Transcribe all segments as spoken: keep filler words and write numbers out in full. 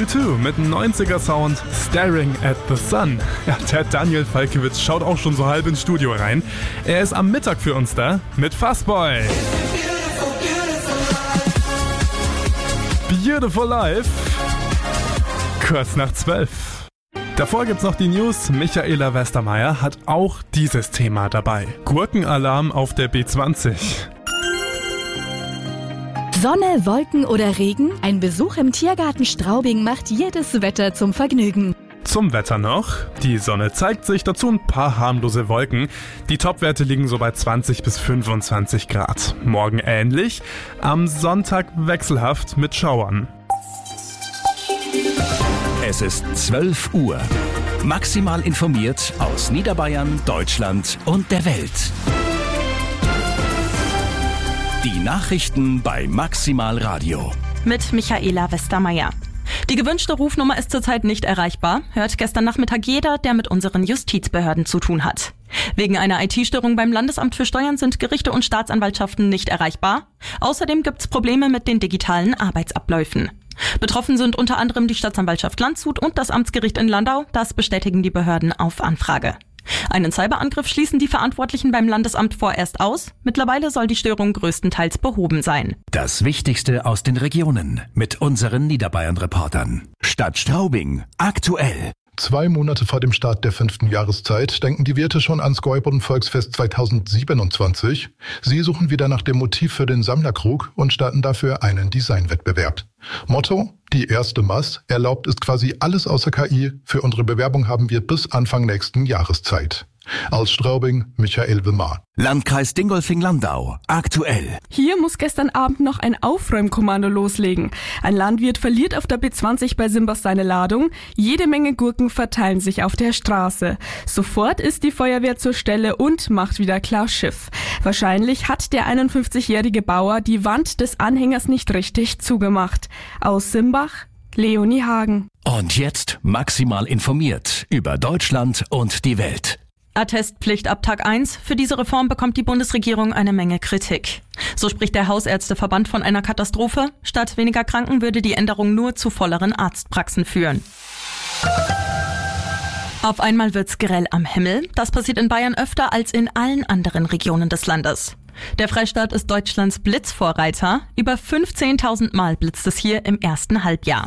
U zwei mit neunziger Sound, Staring at the Sun. Ja, der Daniel Falkiewicz schaut auch schon so halb ins Studio rein. Er ist am Mittag für uns da mit Fuzzboy. Beautiful Life. Kurz nach zwölf. Davor gibt's noch die News. Michaela Westermeier hat auch dieses Thema dabei. Gurkenalarm auf der B zwanzig. Sonne, Wolken oder Regen? Ein Besuch im Tiergarten Straubing macht jedes Wetter zum Vergnügen. Zum Wetter noch. Die Sonne zeigt sich, dazu ein paar harmlose Wolken. Die Topwerte liegen so bei zwanzig bis fünfundzwanzig Grad. Morgen ähnlich, am Sonntag wechselhaft mit Schauern. Es ist zwölf Uhr. Maximal informiert aus Niederbayern, Deutschland und der Welt. Die Nachrichten bei Maximal Radio. Mit Michaela Westermeier. Die gewünschte Rufnummer ist zurzeit nicht erreichbar, hört gestern Nachmittag jeder, der mit unseren Justizbehörden zu tun hat. Wegen einer I T-Störung beim Landesamt für Steuern sind Gerichte und Staatsanwaltschaften nicht erreichbar. Außerdem gibt's Probleme mit den digitalen Arbeitsabläufen. Betroffen sind unter anderem die Staatsanwaltschaft Landshut und das Amtsgericht in Landau. Das bestätigen die Behörden auf Anfrage. Einen Cyberangriff schließen die Verantwortlichen beim Landesamt vorerst aus. Mittlerweile soll die Störung größtenteils behoben sein. Das Wichtigste aus den Regionen mit unseren Niederbayern-Reportern. Stadt Straubing, aktuell. Zwei Monate vor dem Start der fünften Jahreszeit denken die Wirte schon ans Gäuboden-Volksfest zweitausendsiebenundzwanzig. Sie suchen wieder nach dem Motiv für den Sammlerkrug und starten dafür einen Designwettbewerb. Motto: Die erste Maß erlaubt ist quasi alles außer K I. Für unsere Bewerbung haben wir bis Anfang nächsten Jahres Zeit. Aus Straubing, Michael Wimar. Landkreis Dingolfing-Landau, aktuell. Hier muss gestern Abend noch ein Aufräumkommando loslegen. Ein Landwirt verliert auf der B zwanzig bei Simbach seine Ladung. Jede Menge Gurken verteilen sich auf der Straße. Sofort ist die Feuerwehr zur Stelle und macht wieder klar Schiff. Wahrscheinlich hat der einundfünfzigjährige Bauer die Wand des Anhängers nicht richtig zugemacht. Aus Simbach, Leonie Hagen. Und jetzt maximal informiert über Deutschland und die Welt. Attestpflicht ab Tag eins. Für diese Reform bekommt die Bundesregierung eine Menge Kritik. So spricht der Hausärzteverband von einer Katastrophe. Statt weniger Kranken würde die Änderung nur zu volleren Arztpraxen führen. Auf einmal wird's grell am Himmel. Das passiert in Bayern öfter als in allen anderen Regionen des Landes. Der Freistaat ist Deutschlands Blitzvorreiter. Über fünfzehntausend Mal blitzt es hier im ersten Halbjahr.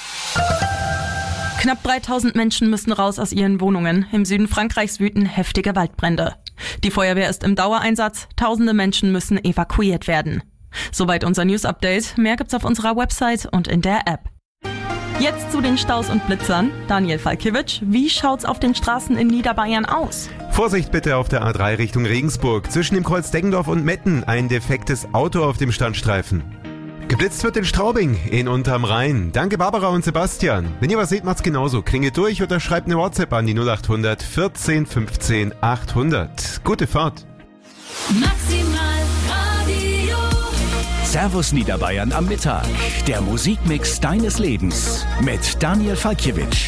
Knapp dreitausend Menschen müssen raus aus ihren Wohnungen. Im Süden Frankreichs wüten heftige Waldbrände. Die Feuerwehr ist im Dauereinsatz. Tausende Menschen müssen evakuiert werden. Soweit unser News-Update. Mehr gibt's auf unserer Website und in der App. Jetzt zu den Staus und Blitzern. Daniel Falkiewicz, wie schaut's auf den Straßen in Niederbayern aus? Vorsicht bitte auf der A drei Richtung Regensburg. Zwischen dem Kreuz Deggendorf und Metten ein defektes Auto auf dem Standstreifen. Geblitzt wird in Straubing, in Unterm Rhein. Danke Barbara und Sebastian. Wenn ihr was seht, macht's genauso. Klingelt durch oder schreibt eine WhatsApp an die null acht hundert vierzehn fünfzehn achthundert. Gute Fahrt. Maximal Radio. Servus Niederbayern am Mittag. Der Musikmix deines Lebens mit Daniel Falkiewicz.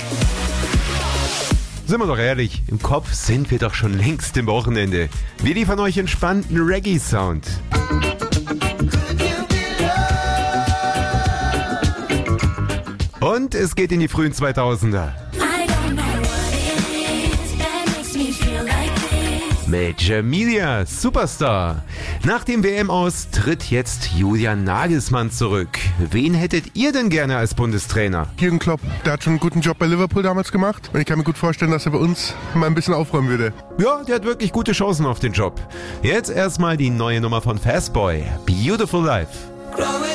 Sind wir doch ehrlich, im Kopf sind wir doch schon längst im Wochenende. Wir liefern euch entspannten Reggae-Sound. Und es geht in die frühen zweitausender. Mit Jamelia, Superstar. Nach dem W M-Aus tritt jetzt Julian Nagelsmann zurück. Wen hättet ihr denn gerne als Bundestrainer? Jürgen Klopp, der hat schon einen guten Job bei Liverpool damals gemacht. Und ich kann mir gut vorstellen, dass er bei uns mal ein bisschen aufräumen würde. Ja, der hat wirklich gute Chancen auf den Job. Jetzt erstmal die neue Nummer von Fastboy, Beautiful Life.